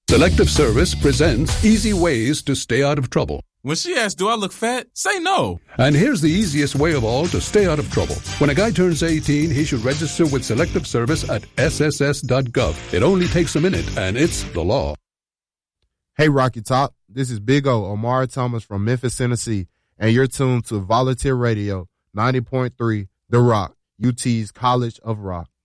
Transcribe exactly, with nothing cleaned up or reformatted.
Selective Service presents easy ways to stay out of trouble. When she asks, do I look fat? Say no. And here's the easiest way of all to stay out of trouble. When a guy turns eighteen, he should register with Selective Service at S S S dot gov. It only takes a minute, and it's the law. Hey, Rocky Top. This is Big O, Omari Thomas from Memphis, Tennessee, and you're tuned to Volunteer Radio ninety point three, The Rock, U T's College of Rock.